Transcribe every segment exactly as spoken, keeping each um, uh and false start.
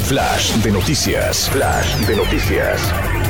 Flash de noticias. Flash de noticias.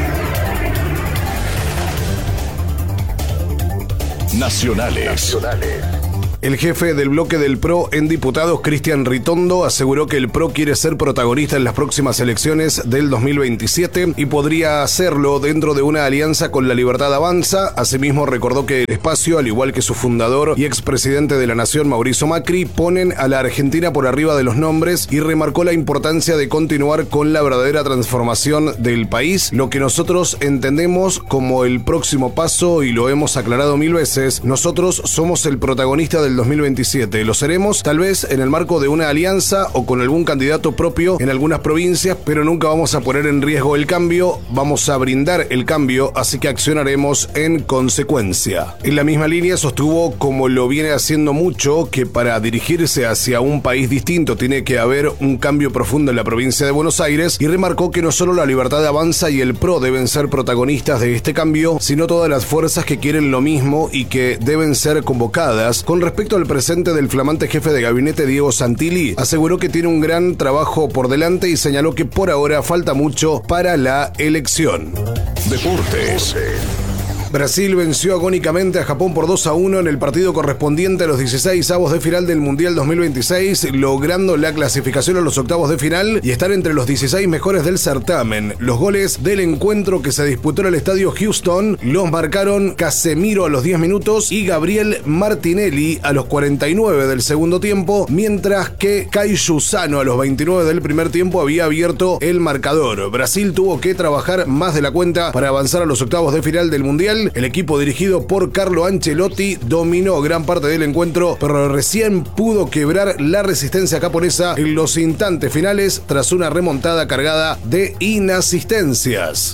Nacionales. Nacionales. El jefe del bloque del P R O en diputados, Cristian Ritondo, aseguró que el P R O quiere ser protagonista en las próximas elecciones del dos mil veintisiete y podría hacerlo dentro de una alianza con La Libertad Avanza. Asimismo, recordó que el espacio, al igual que su fundador y expresidente de la Nación, Mauricio Macri, ponen a la Argentina por arriba de los nombres y remarcó la importancia de continuar con la verdadera transformación del país, lo que nosotros entendemos como el próximo paso y lo hemos aclarado mil veces. Nosotros somos el protagonista del dos mil veintisiete. Lo seremos tal vez en el marco de una alianza o con algún candidato propio en algunas provincias, pero nunca vamos a poner en riesgo el cambio, vamos a brindar el cambio, así que accionaremos en consecuencia. En la misma línea sostuvo, como lo viene haciendo mucho, que para dirigirse hacia un país distinto tiene que haber un cambio profundo en la provincia de Buenos Aires y remarcó que no solo La Libertad Avanza y el P R O deben ser protagonistas de este cambio, sino todas las fuerzas que quieren lo mismo y que deben ser convocadas. Con respecto Respecto al presente del flamante jefe de gabinete, Diego Santilli, aseguró que tiene un gran trabajo por delante y señaló que por ahora falta mucho para la elección. Deportes. Brasil venció agónicamente a Japón por dos a uno en el partido correspondiente a los dieciseisavos de final del Mundial dos mil veintiséis, logrando la clasificación a los octavos de final y estar entre los dieciséis mejores del certamen. Los goles del encuentro, que se disputó en el estadio Houston, los marcaron Casemiro a los diez minutos y Gabriel Martinelli a los cuarenta y nueve del segundo tiempo, mientras que Kaiju Sano a los veintinueve del primer tiempo había abierto el marcador. Brasil tuvo que trabajar más de la cuenta para avanzar a los octavos de final del Mundial. El equipo dirigido por Carlo Ancelotti dominó gran parte del encuentro, pero recién pudo quebrar la resistencia japonesa en los instantes finales tras una remontada cargada de inasistencias.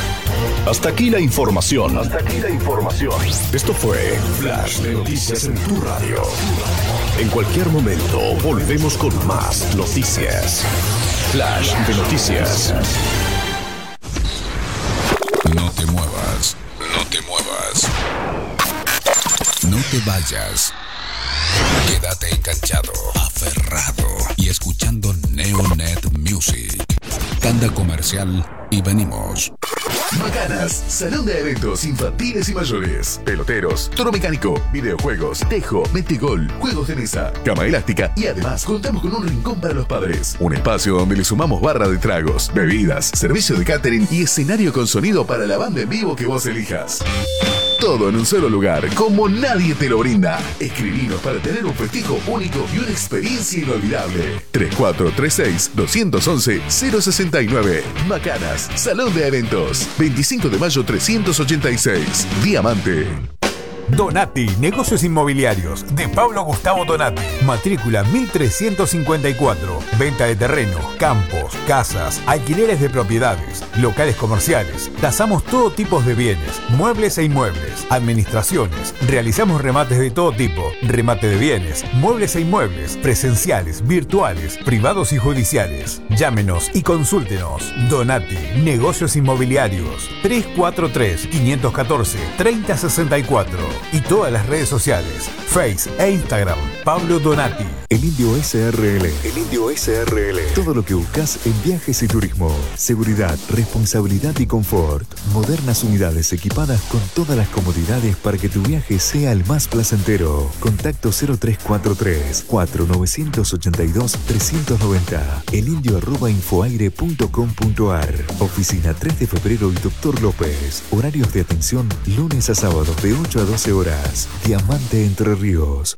Hasta aquí la información. Hasta aquí la información. Esto fue Flash de Noticias en tu radio. En cualquier momento volvemos con más noticias. Flash de Noticias. No te muevas. No te muevas. No te vayas. Quédate enganchado, aferrado y escuchando Neonet Music. Tanda comercial y venimos. Macanas, salón de eventos infantiles y mayores, peloteros, toro mecánico, videojuegos, tejo, metegol, juegos de mesa, cama elástica y además contamos con un rincón para los padres. Un espacio donde le sumamos barra de tragos, bebidas, servicio de catering y escenario con sonido para la banda en vivo que vos elijas. Todo en un solo lugar, como nadie te lo brinda. Escribinos para tener un festejo único y una experiencia inolvidable. tres cuatro tres seis, dos uno uno, cero seis nueve. Macanas, salón de eventos. veinticinco de mayo trescientos ochenta y seis. Diamante. Donati, negocios inmobiliarios, de Pablo Gustavo Donati. Matrícula mil trescientos cincuenta y cuatro. Venta de terreno, campos, casas, alquileres de propiedades, locales comerciales. Tasamos todo tipo de bienes, muebles e inmuebles, administraciones. Realizamos remates de todo tipo, remate de bienes, muebles e inmuebles, presenciales, virtuales, privados y judiciales. Llámenos y consúltenos. Donati, negocios inmobiliarios. tres cuatro tres, cinco uno cuatro, tres cero seis cuatro. Y todas las redes sociales, Face e Instagram, Pablo Donati. El Indio S R L. El Indio S R L. Todo lo que buscas en viajes y turismo. Seguridad, responsabilidad y confort. Modernas unidades equipadas con todas las comodidades para que tu viaje sea el más placentero. Contacto cero tres cuatro tres, cuatro nueve ocho dos, tres nueve cero. elindio arroba infoaire punto com punto ar. Oficina tres de febrero y Doctor López. Horarios de atención lunes a sábados de ocho a doce horas. Diamante Entre Ríos.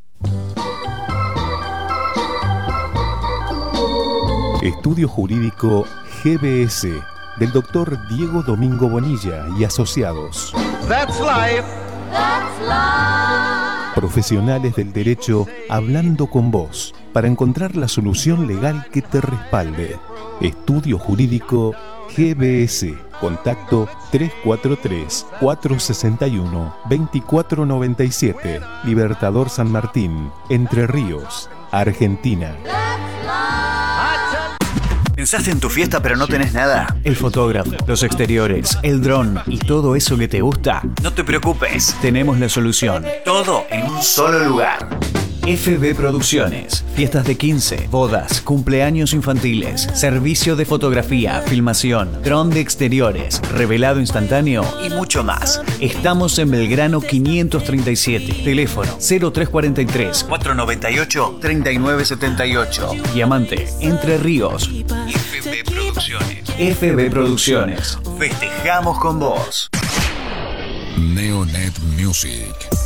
Estudio Jurídico G B S del doctor Diego Domingo Bonilla y asociados. That's life. That's life. Profesionales del derecho hablando con vos para encontrar la solución legal que te respalde. Estudio Jurídico G B S. Contacto tres cuatro tres, cuatro seis uno, dos cuatro nueve siete. Libertador San Martín, Entre Ríos, Argentina. ¿Pensaste en tu fiesta pero no tenés nada? El fotógrafo, los exteriores, el dron y todo eso que te gusta. No te preocupes, tenemos la solución. Todo en un solo lugar. F B Producciones. Fiestas de quince, bodas, cumpleaños infantiles, servicio de fotografía, filmación, dron de exteriores, revelado instantáneo y mucho más. Estamos en Belgrano quinientos treinta y siete. Teléfono cero tres cuatro tres, cuatro nueve ocho, tres nueve siete ocho. Diamante, Entre Ríos. F B Producciones. F B Producciones. Festejamos con vos. Neonet Music.